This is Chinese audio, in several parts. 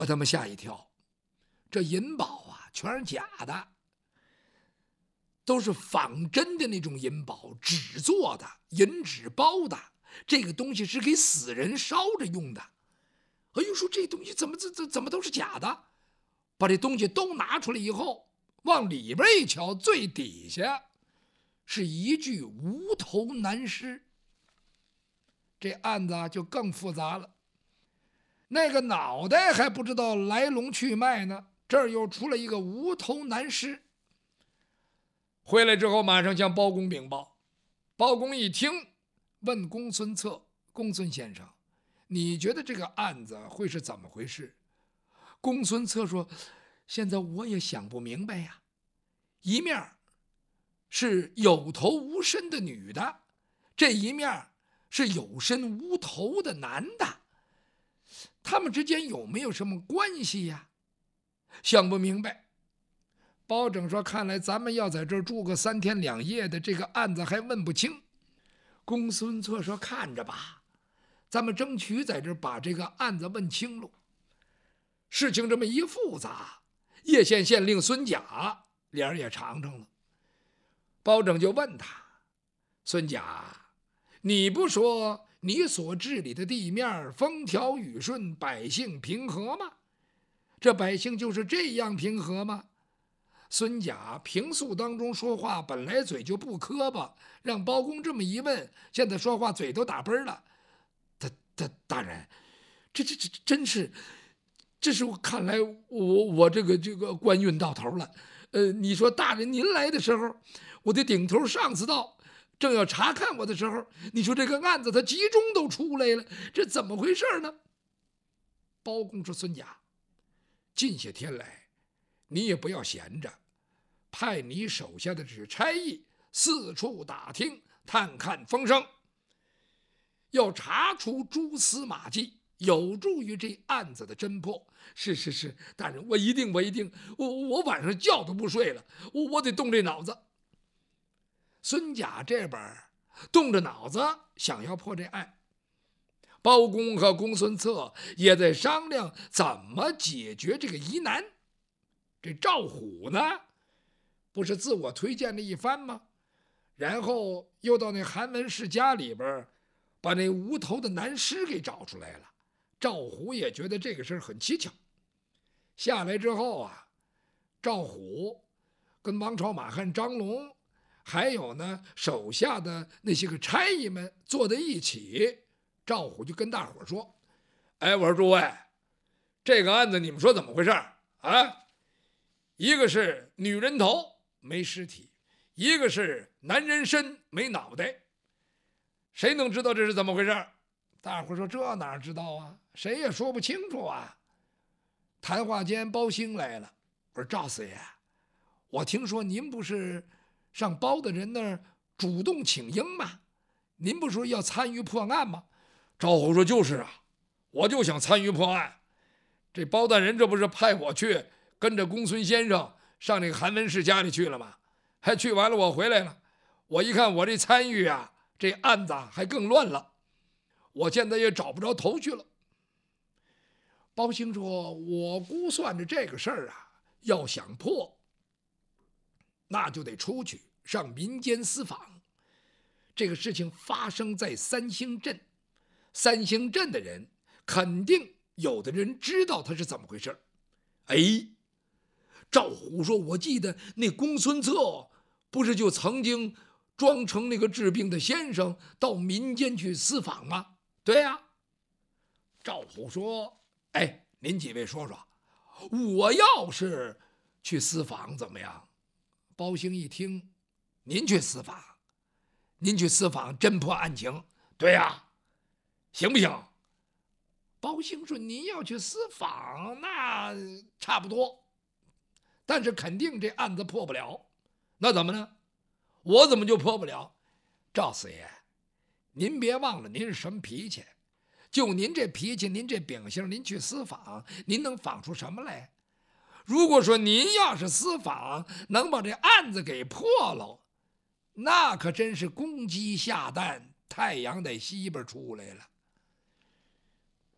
把他们吓一跳。这银宝啊，全是假的，都是仿真的那种银宝，纸做的，银纸包的。这个东西是给死人烧着用的。哎呦，说这东西怎么都是假的？把这东西都拿出来以后，往里边一瞧，最底下是一具无头男尸。这案子就更复杂了。那个脑袋还不知道来龙去脉呢，这儿又出了一个无头男尸。回来之后，马上向包公禀报。包公一听，问公孙策：“公孙先生，你觉得这个案子会是怎么回事？”公孙策说：“现在我也想不明白呀。一面是有头无身的女的，这一面是有身无头的男的，他们之间有没有什么关系呀？想不明白。”包拯说：“看来咱们要在这儿住个3天2夜的，这个案子还问不清。”公孙策说：“看着吧，咱们争取在这儿把这个案子问清喽。”事情这么一复杂，叶县县令孙甲脸儿也长了。包拯就问他：“孙甲，你不说你所治理的地面风调雨顺，百姓平和吗？这百姓就是这样平和吗？”孙甲平素当中说话本来嘴就不磕巴，让包公这么一问，现在说话嘴都打奔了。大人，这真是，这是我看来我这个官运到头了。你说大人您来的时候，我的顶头上司到，正要查看我的时候，你说这个案子它集中都出来了，这怎么回事呢？包公说：“孙甲，近些天来，你也不要闲着，派你手下的这差役四处打听探看风声，要查出蛛丝马迹，有助于这案子的侦破。”是，大人，我一定，我晚上觉都不睡了，我得动这脑子。孙甲这边动着脑子想要破这案，包公和公孙策也在商量怎么解决这个疑难。这赵虎呢，不是自我推荐了一番吗？然后又到那韩文世家里边，把那无头的男尸给找出来了。赵虎也觉得这个事儿很蹊跷。下来之后啊，赵虎跟王朝、马汉、张龙，还有呢手下的那些个差役们坐在一起，赵虎就跟大伙说：“哎，我说诸位，这个案子你们说怎么回事啊？一个是女人头没尸体，一个是男人身没脑袋，谁能知道这是怎么回事？”大伙说：“这哪知道啊，谁也说不清楚啊。”谈话间，包兴来了，我说：“赵四爷，我听说您不是上包大人那儿主动请缨吗？您不是说要参与破案吗？”赵虎说：“就是啊，我就想参与破案。这包大人这不是派我去跟着公孙先生上那个韩文氏家里去了吗？还去完了，我回来了，我一看我这参与啊，这案子还更乱了，我现在也找不着头绪了。”包兴说：“我估算着这个事儿啊，要想破，那就得出去上民间私访。这个事情发生在三星镇，三星镇的人肯定有的人知道他是怎么回事。”哎，赵虎说：“我记得那公孙策不是就曾经装成那个治病的先生到民间去私访吗？”“对呀。”赵虎说：“哎，您几位说说，我要是去私访怎么样？”包兴一听：“您去私访，您去私访侦破案情？”“对呀。”“行不行？”包兴说：“您要去私访，那差不多，但是肯定这案子破不了。”“那怎么呢？我怎么就破不了？”“赵四爷，您别忘了您是什么脾气。就您这脾气，您这秉性，您去私访，您能访出什么来？如果说您要是私访能把这案子给破了，那可真是公鸡下蛋，太阳在西边出来了。”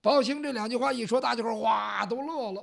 包兴这两句话一说，大家伙哇都乐了。